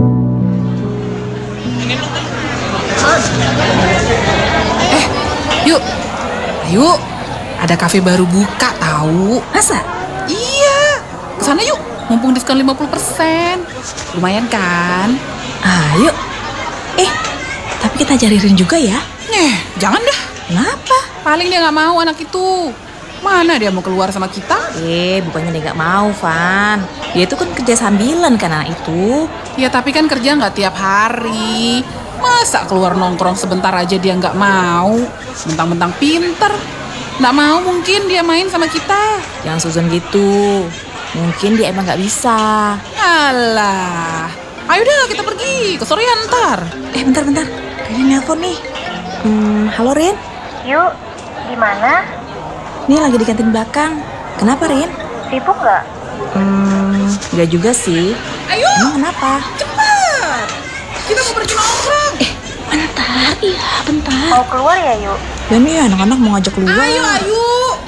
Yuk, ayo. Ada kafe baru buka tahu. Masa? Iya, kesana yuk. Mumpung diskon 50%. Lumayan kan? Ayo. Tapi kita cari Rin juga ya. Jangan dah. Kenapa? Paling dia gak mau anak itu. Mana dia mau keluar sama kita? Bukannya dia gak mau, Van. Dia itu kan kerja sambilan kan anak itu. Ya tapi kan kerja gak tiap hari. Masa keluar nongkrong sebentar aja dia gak mau? Mentang-mentang pinter. Gak mau mungkin dia main sama kita. Jangan suzon gitu. Mungkin dia emang gak bisa. Alah. Ayo dah kita pergi. Kesorean ntar. Bentar. Kayaknya nelpon nih. Halo Rin? Yuk, di mana? Nih lagi di kantin belakang. Kenapa Rin? Sibuk nggak? Nggak juga sih. Ayo. Emang kenapa? Cepat. Kita mau pergi nongkrong. Bentar. Mau keluar ya, Yuk? Ya nih anak-anak mau ngajak keluar. Ayo.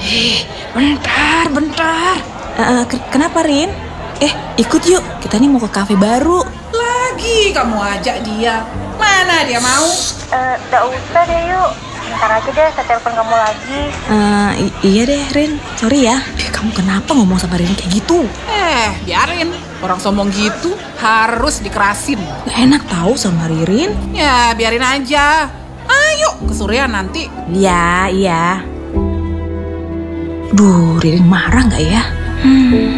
Bentar. Kenapa Rin? Ikut yuk. Kita nih mau ke kafe baru. Lagi kamu ajak dia. Mana dia mau? Nggak usah deh, Yuk. Ntar aja deh, saya telepon kamu lagi. Iya deh Rin. Sorry ya. Kamu kenapa ngomong sama Rin kayak gitu? Biarin. Orang sombong gitu harus dikerasin. Gak enak tahu sama Ririn. Ya, biarin aja. Ayo, kesorean nanti. Iya. Duh, Ririn marah gak ya?